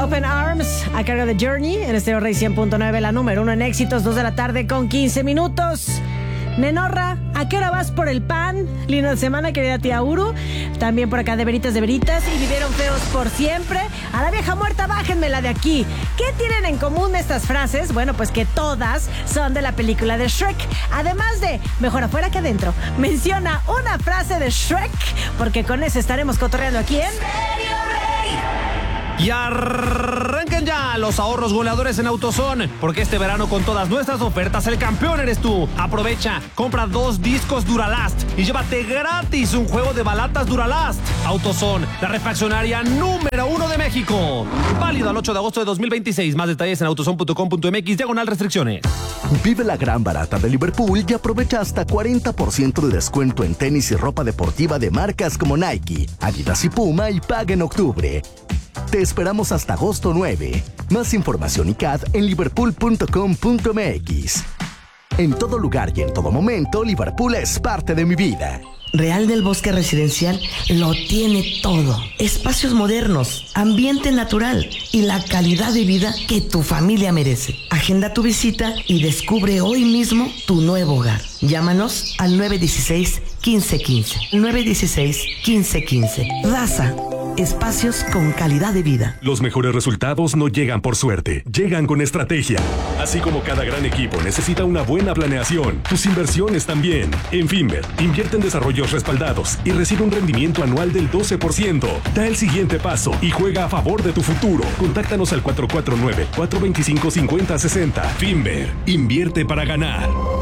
Open Arms a cargo de Journey en Estéreo Rey 100.9, la número 1 en éxitos, 2 de la tarde con 15 minutos. Nenorra, ¿a qué hora vas por el pan? Linda semana, querida tía Uru. También por acá de veritas y vivieron feos por siempre. A la vieja muerta, bájenmela de aquí. ¿Qué tienen en común estas frases? Bueno, pues que todas son de la película de Shrek. Además de mejor afuera que adentro, menciona una frase de Shrek, porque con eso estaremos cotorreando aquí en Estéreo Rey. Y arranquen ya los ahorros goleadores en AutoZone, porque este verano con todas nuestras ofertas el campeón eres tú. Aprovecha, compra 2 discos Duralast y llévate gratis un juego de balatas Duralast. AutoZone, la refaccionaria número 1 de México. Válido al 8 de agosto de 2026. Más detalles en autozone.com.mx/restricciones. Vive la gran barata de Liverpool y aprovecha hasta 40% de descuento en tenis y ropa deportiva de marcas como Nike, Adidas y Puma y paga en octubre. Te esperamos hasta agosto 9. Más información y CAD en liverpool.com.mx. En todo lugar y en todo momento, Liverpool es parte de mi vida. Real del Bosque Residencial lo tiene todo. Espacios modernos, ambiente natural y la calidad de vida que tu familia merece. Agenda tu visita y descubre hoy mismo tu nuevo hogar. Llámanos al 916-1515. 916-1515. Raza. Espacios con calidad de vida. Los mejores resultados no llegan por suerte, llegan con estrategia. Así como cada gran equipo necesita una buena planeación, tus inversiones también. En Finver, invierte en desarrollos respaldados y recibe un rendimiento anual del 12%. Da el siguiente paso y juega a favor de tu futuro. Contáctanos al 449-425-5060. Finver, invierte para ganar.